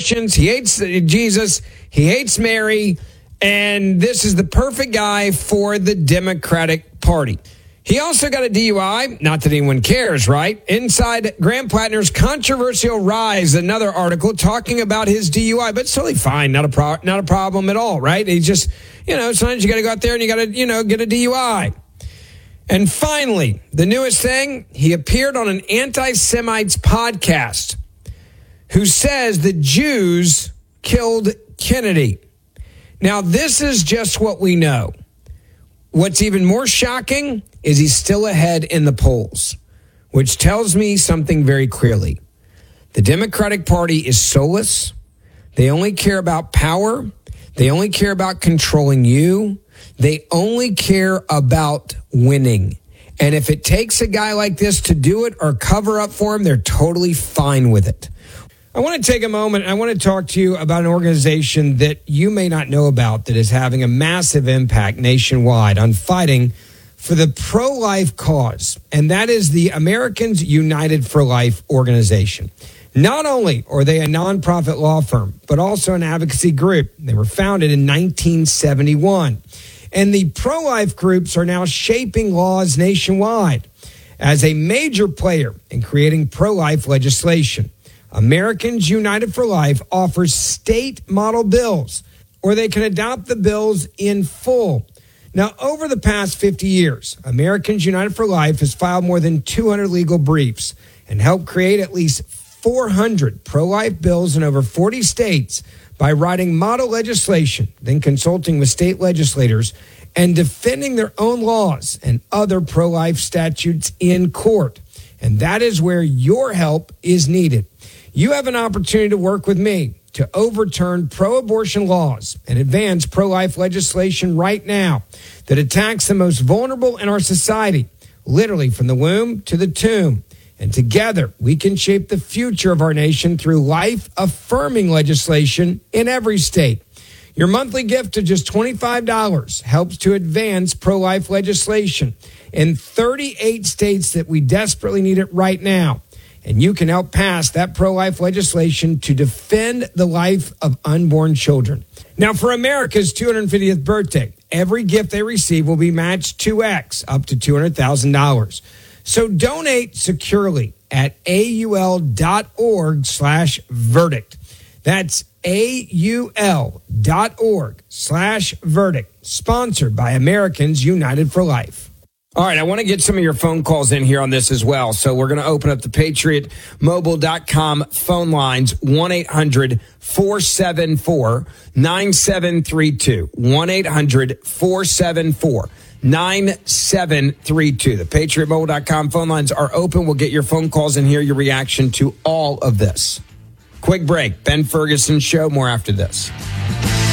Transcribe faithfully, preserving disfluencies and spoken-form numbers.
Christians. He hates Jesus. He hates Mary. And this is the perfect guy for the Democratic Party. He also got a D U I. Not that anyone cares, right? Inside Graham Plattner's Controversial Rise, another article talking about his D U I. But it's totally fine. Not a, pro- not a problem at all, right? He just, you know, sometimes you got to go out there and you got to, you know, get a D U I. And finally, the newest thing, he appeared on an Anti-Semites podcast who says the Jews killed Kennedy. Now, this is just what we know. What's even more shocking is he's still ahead in the polls, which tells me something very clearly. The Democratic Party is soulless. They only care about power. They only care about controlling you. They only care about winning. And if it takes a guy like this to do it or cover up for him, they're totally fine with it. I want to take a moment. I want to talk to you about an organization that you may not know about that is having a massive impact nationwide on fighting for the pro-life cause. And that is the Americans United for Life organization. Not only are they a nonprofit law firm, but also an advocacy group. They were founded in nineteen seventy-one. And the pro-life groups are now shaping laws nationwide as a major player in creating pro-life legislation. Americans United for Life offers state model bills, or they can adopt the bills in full. Now, over the past fifty years, Americans United for Life has filed more than two hundred legal briefs and helped create at least four hundred pro-life bills in over forty states by writing model legislation, then consulting with state legislators and defending their own laws and other pro-life statutes in court. And that is where your help is needed. You have an opportunity to work with me to overturn pro-abortion laws and advance pro-life legislation right now that attacks the most vulnerable in our society, literally from the womb to the tomb. And together, we can shape the future of our nation through life-affirming legislation in every state. Your monthly gift of just twenty-five dollars helps to advance pro-life legislation in thirty-eight states that we desperately need it right now. And you can help pass that pro-life legislation to defend the life of unborn children. Now, for America's two hundred fiftieth birthday, every gift they receive will be matched two X, up to two hundred thousand dollars. So donate securely at aul.org slash verdict. That's aul.org slash verdict. Sponsored by Americans United for Life. All right, I want to get some of your phone calls in here on this as well. So we're going to open up the patriot mobile dot com phone lines, one eight hundred four seven four nine seven three two. one eight hundred four seven four nine seven three two. The patriot mobile dot com phone lines are open. We'll get your phone calls and hear your reaction to all of this. Quick break. Ben Ferguson Show. More after this.